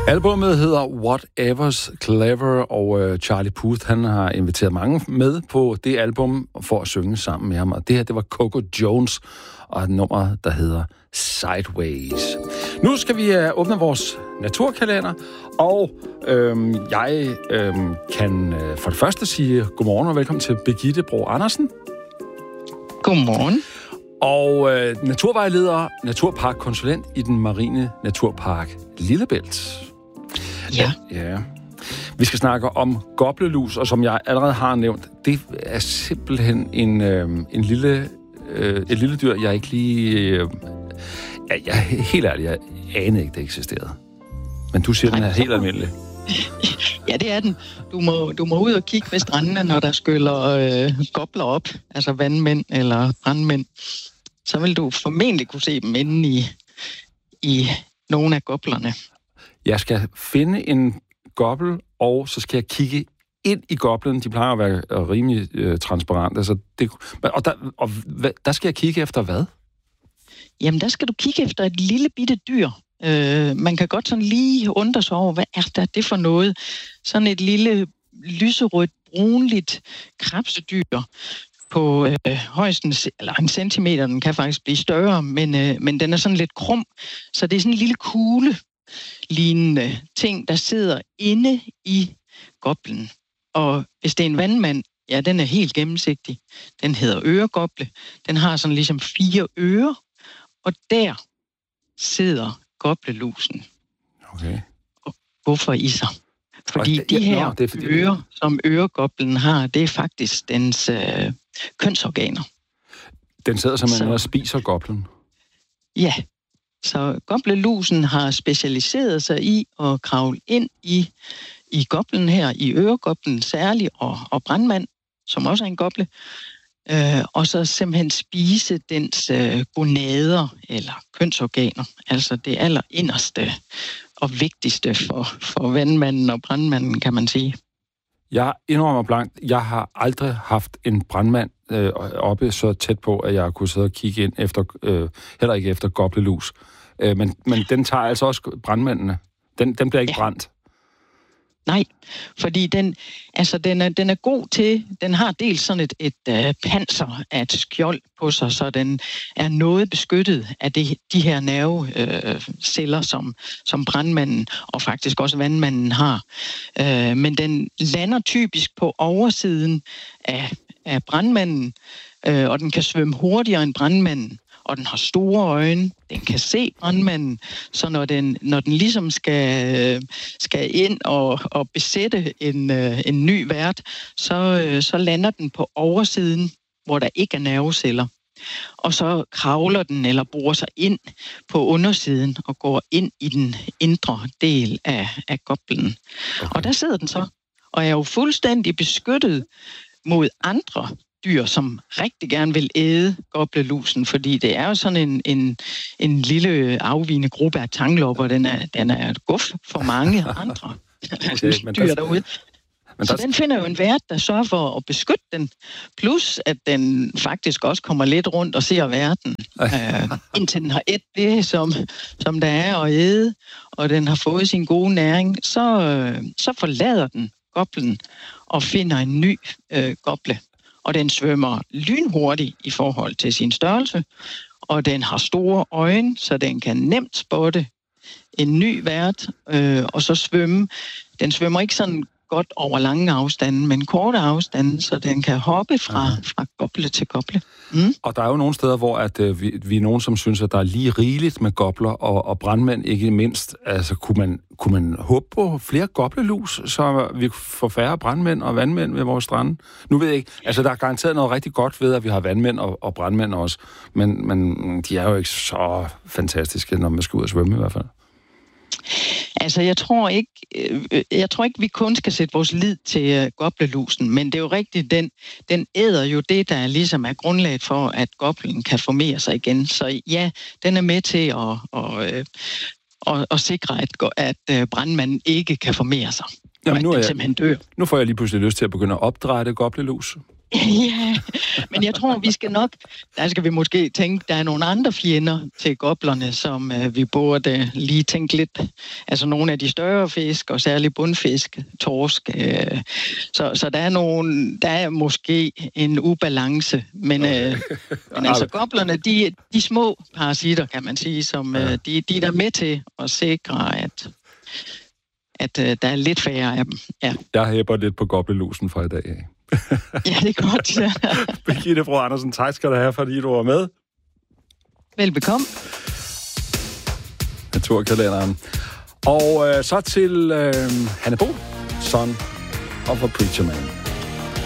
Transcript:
Albummet hedder Whatever's Clever, og Charlie Puth, han har inviteret mange med på det album for at synge sammen med ham. Og det her, det var Coco Jones og et nummer, der hedder Sideways. Nu skal vi åbne vores naturkalender, og jeg kan for det første sige godmorgen og velkommen til Birgitte Bro Andersen. Godmorgen. Og naturvejleder, naturparkkonsulent i den marine naturpark Lillebælt. Ja. Vi skal snakke om goblelus, og som jeg allerede har nævnt, det er simpelthen et lille dyr, jeg ikke lige... jeg er helt ærlig, jeg anede ikke, det eksisterede. Men du siger, den er helt almindelig. Ja, det er den. Du må ud og kigge ved strandene, når der skyller gobler op, altså vandmænd eller brandmænd. Så vil du formentlig kunne se dem inde i nogle af goblerne. Jeg skal finde en gobbel, og så skal jeg kigge ind i goblen. De plejer at være rimelig transparente. Altså der skal jeg kigge efter hvad? Jamen, der skal du kigge efter et lille bitte dyr. Man kan godt sådan lige undre sig over, hvad er det for noget? Sådan et lille lyserødt, brunligt krebsdyr på højst eller 1 centimeter. Den kan faktisk blive større, men den er sådan lidt krum. Så det er sådan en lille kugle-lignende ting, der sidder inde i goblen. Og hvis det er en vandmand, ja, den er helt gennemsigtig. Den hedder øregoble. Den har sådan ligesom 4 ører, og der sidder goblelusen. Okay. Og hvorfor i sig? Fordi de her ører, som øregoblen har, det er faktisk dens kønsorganer. Den sidder simpelthen og spiser goblen? Ja. Så goblelusen har specialiseret sig i at kravle ind i goblen her, i øregoblen særligt, og brandmand, som også er en goble, og så simpelthen spise dens gonader eller kønsorganer, altså det allerinderste og vigtigste for vandmanden og brandmanden, kan man sige. Jeg indrømmer blankt, jeg har aldrig haft en brandmand oppe så tæt på, at jeg kunne sidde og kigge ind efter, heller ikke efter goblelus. Men den tager altså også brandmændene. Den bliver ikke brændt. Nej, fordi den er god til, den har dels sådan et panser af et skjold på sig, så den er noget beskyttet af de her nerveceller, som brandmanden og faktisk også vandmanden har. Men den lander typisk på oversiden af brandmanden, og den kan svømme hurtigere end brandmanden. Og den har store øjne, den kan se brandmanden, så når den ligesom skal ind og besætte en ny vært, så lander den på oversiden, hvor der ikke er nerveceller. Og så kravler den eller borer sig ind på undersiden og går ind i den indre del af goblen. Okay. Og der sidder den så, og er jo fuldstændig beskyttet mod andre dyr, som rigtig gerne vil æde goblelusen, fordi det er jo sådan en lille afvigende gruppe af tanglopper. Den er et guf for mange andre dyr derude. Så den finder jo en vært, der sørger for at beskytte den, plus at den faktisk også kommer lidt rundt og ser verden, indtil den har ædt det, som der er at æde, og den har fået sin gode næring, så forlader den goblen og finder en ny goble. Og den svømmer lynhurtigt i forhold til sin størrelse, og den har store øjne, så den kan nemt spotte en ny vært, og så svømme. Den svømmer ikke sådan godt over lange afstande, men korte afstande, så den kan hoppe fra goble til goble. Mm. Og der er jo nogle steder, hvor at, vi er nogen, som synes, at der er lige rigeligt med gobler og brandmænd, ikke mindst. Altså, kunne man håbe på flere goblelus, så vi får færre brandmænd og vandmænd ved vores strande? Nu ved jeg ikke, altså der er garanteret noget rigtig godt ved, at vi har vandmænd og brandmænd også, men de er jo ikke så fantastiske, når man skal ud og svømme i hvert fald. Altså, jeg tror ikke, vi kun skal sætte vores lid til goblelusen, men det er jo rigtigt, den æder jo det, der ligesom er grundlaget for, at goblen kan formere sig igen. Så ja, den er med til at sikre, at brandmanden ikke kan formere sig. Jamen, nu får jeg lige pludselig lyst til at begynde at opdrætte goblelus. Ja, men jeg tror, der skal vi måske tænke, der er nogle andre fjender til goblerne, som vi burde lige tænke lidt. Altså nogle af de større fisk, og særligt bundfisk, torsk. Så der er måske en ubalance. Men altså goblerne, de små parasitter, kan man sige, som de er der med til at sikre, at der er lidt færre af dem. Ja. Jeg hæpper lidt på goblelusen fra i dag af. Ja, det er godt. Ja. Birgitte Fru Andersen, tak skal du have, fordi du var med. Velbekomme. Naturkalenderen. Og så til Hanne Bo, Son of a Preacher Man.